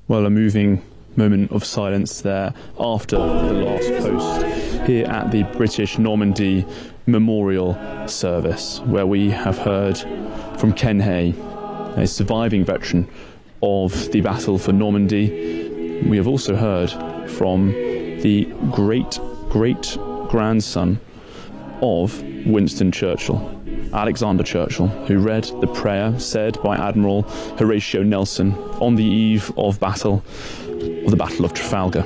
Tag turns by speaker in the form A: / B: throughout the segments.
A: Well, a moving moment of silence there after the last post here at the British Normandy Memorial Service, where we have heard from Ken Hay, a surviving veteran of the Battle for Normandy. We have also heard from the great-great-grandson of Winston Churchill, Alexander Churchill, who read the prayer said by Admiral Horatio Nelson on the eve of the Battle of Trafalgar.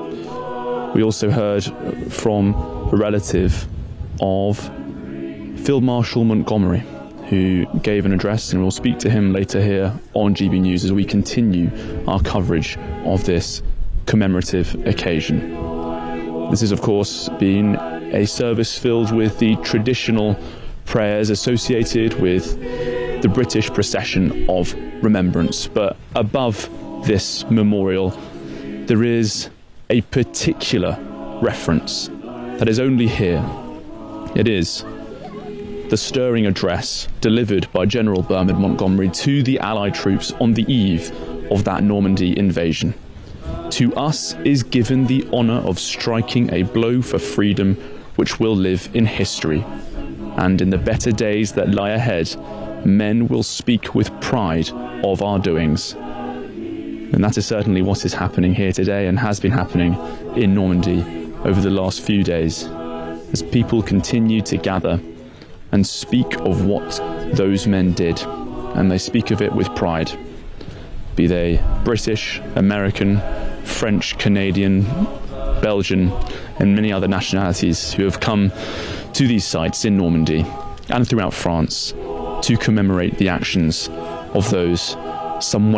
A: We also heard from a relative of Field Marshal Montgomery, who gave an address, and we'll speak to him later here on GB News as we continue our coverage of this commemorative occasion. This has, of course, been a service filled with the traditional prayers associated with the British procession of remembrance. But above this memorial, there is a particular reference that is only here. It is the stirring address delivered by General Bernard Montgomery to the Allied troops on the eve of that Normandy invasion. To us is given the honour of striking a blow for freedom which will live in history. And in the better days that lie ahead, men will speak with pride of our doings. And that is certainly what is happening here today and has been happening in Normandy over the last few days, as people continue to gather and speak of what those men did, and they speak of it with pride. Be they British, American, French, Canadian, Belgian, and many other nationalities who have come to these sites in Normandy and throughout France to commemorate the actions of those some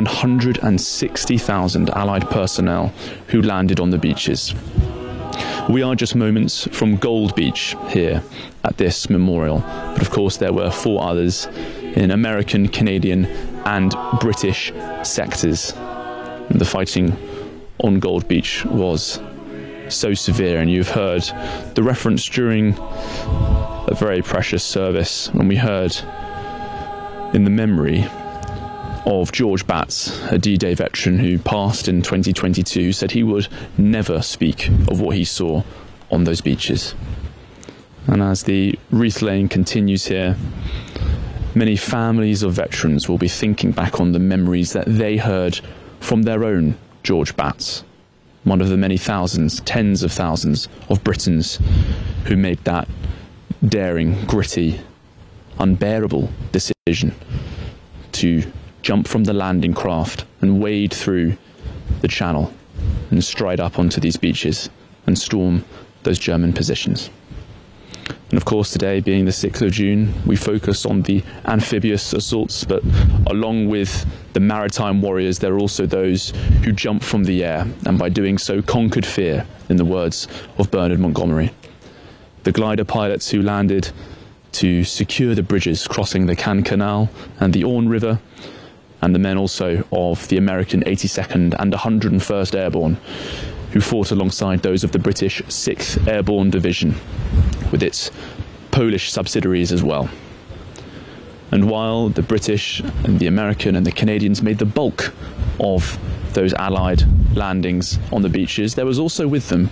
A: 160,000 Allied personnel who landed on the beaches. We are just moments from Gold Beach here at this memorial, but of course there were 4 others in American, Canadian and British sectors. And the fighting on Gold Beach was so severe, and you've heard the reference during a very precious service when we heard in the memory of George Batts, a D-Day veteran who passed in 2022, said he would never speak of what he saw on those beaches. And as the wreath laying continues here, many families of veterans will be thinking back on the memories that they heard from their own George Batts, one of the many thousands, tens of thousands of Britons who made that daring, gritty, unbearable decision to jump from the landing craft and wade through the channel and stride up onto these beaches and storm those German positions. And of course, today being the 6th of June, we focus on the amphibious assaults, but along with the maritime warriors, there are also those who jumped from the air and by doing so conquered fear, in the words of Bernard Montgomery. The glider pilots who landed to secure the bridges crossing the Caen Canal and the Orne River, and the men also of the American 82nd and 101st Airborne, who fought alongside those of the British 6th Airborne Division, with its Polish subsidiaries as well. And while the British and the American and the Canadians made the bulk of those Allied landings on the beaches, there was also with them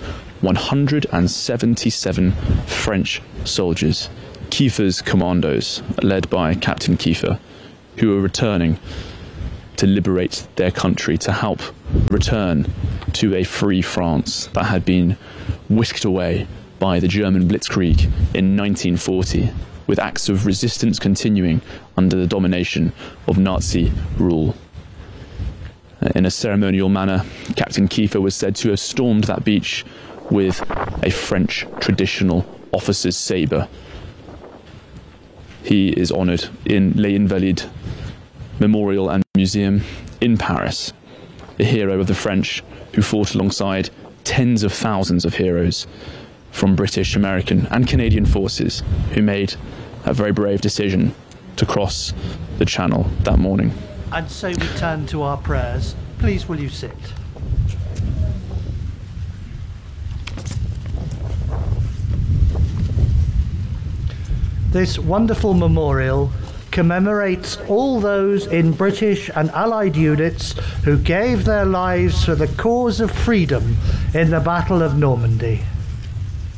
A: 177 French soldiers, Kiefer's commandos, led by Captain Kiefer, who were returning to liberate their country, to help return to a free France that had been whisked away by the German Blitzkrieg in 1940, with acts of resistance continuing under the domination of Nazi rule. In a ceremonial manner, Captain Kiefer was said to have stormed that beach with a French traditional officer's sabre. He is honoured in Les Invalides Memorial and Museum in Paris, a hero of the French who fought alongside tens of thousands of heroes from British, American and Canadian forces who made a very brave decision to cross the Channel that morning.
B: And so we turn to our prayers. Please will you sit? This wonderful memorial commemorates all those in British and Allied units who gave their lives for the cause of freedom in the Battle of Normandy.